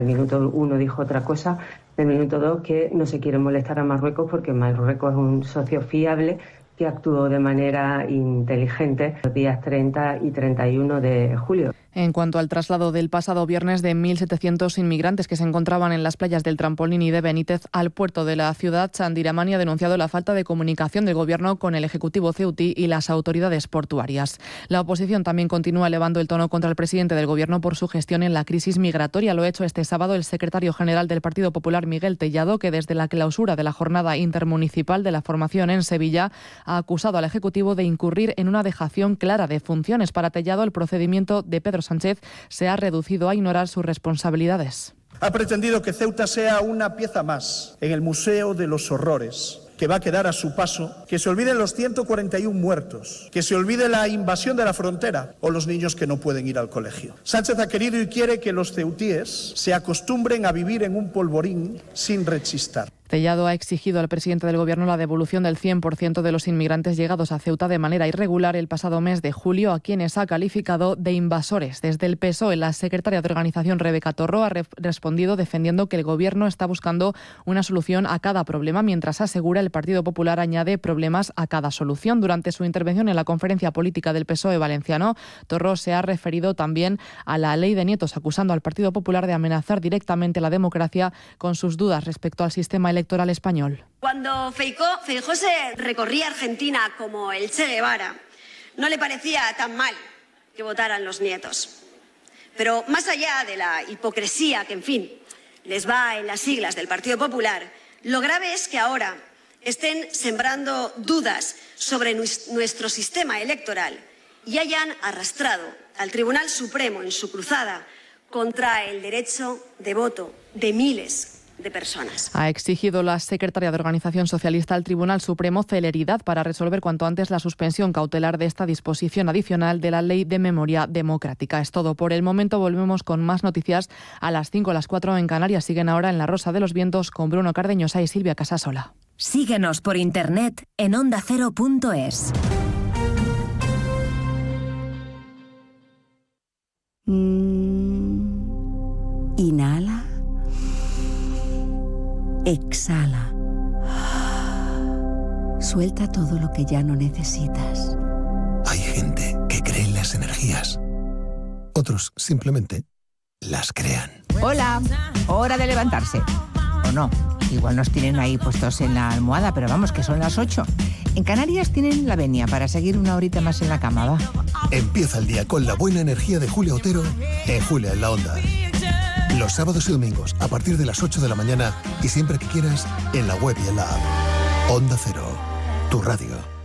El minuto 1 dijo otra cosa, el minuto 2 que no se quiere molestar a Marruecos porque Marruecos es un socio fiable que actuó de manera inteligente los días 30 y 31 de julio. En cuanto al traslado del pasado viernes de 1.700 inmigrantes que se encontraban en las playas del Trampolín y de Benítez al puerto de la ciudad, Chandy Ramani ha denunciado la falta de comunicación del Gobierno con el Ejecutivo ceutí y las autoridades portuarias. La oposición también continúa elevando el tono contra el presidente del Gobierno por su gestión en la crisis migratoria. Lo ha hecho este sábado el secretario general del Partido Popular, Miguel Tellado, que desde la clausura de la jornada intermunicipal de la formación en Sevilla ha acusado al Ejecutivo de incurrir en una dejación clara de funciones. Para Tellado, el procedimiento de Pedro Sánchez se ha reducido a ignorar sus responsabilidades. Ha pretendido que Ceuta sea una pieza más en el Museo de los Horrores, que va a quedar a su paso, que se olviden los 141 muertos, que se olvide la invasión de la frontera o los niños que no pueden ir al colegio. Sánchez ha querido y quiere que los ceutíes se acostumbren a vivir en un polvorín sin rechistar. Tellado ha exigido al presidente del Gobierno la devolución del 100% de los inmigrantes llegados a Ceuta de manera irregular el pasado mes de julio, a quienes ha calificado de invasores. Desde el PSOE, la secretaria de Organización, Rebeca Torró, ha respondido defendiendo que el Gobierno está buscando una solución a cada problema, mientras asegura el Partido Popular añade problemas a cada solución. Durante su intervención en la conferencia política del PSOE valenciano, Torró se ha referido también a la ley de nietos, acusando al Partido Popular de amenazar directamente la democracia con sus dudas respecto al sistema electoral español. Cuando Feijóo se recorría Argentina como el Che Guevara, no le parecía tan mal que votaran los nietos. Pero más allá de la hipocresía que, en fin, les va en las siglas del Partido Popular, lo grave es que ahora estén sembrando dudas sobre nuestro sistema electoral y hayan arrastrado al Tribunal Supremo en su cruzada contra el derecho de voto de miles de personas. Ha exigido la secretaria de Organización Socialista al Tribunal Supremo celeridad para resolver cuanto antes la suspensión cautelar de esta disposición adicional de la Ley de Memoria Democrática. Es todo por el momento. Volvemos con más noticias a las 5, a las 4 en Canarias. Siguen ahora en La Rosa de los Vientos con Bruno Cardeñosa y Silvia Casasola. Síguenos por internet en ondacero.es. Inhala. Exhala. Suelta todo lo que ya no necesitas. Hay gente que cree en las energías. Otros simplemente las crean. Hola, hora de levantarse. O no, igual nos tienen ahí puestos en la almohada, pero vamos, que son las 8. En Canarias tienen la venia para seguir una horita más en la cama, va. Empieza el día con la buena energía de Julia Otero en Julia en la Onda. Los sábados y domingos a partir de las 8 de la mañana y siempre que quieras en la web y en la app. Onda Cero, tu radio.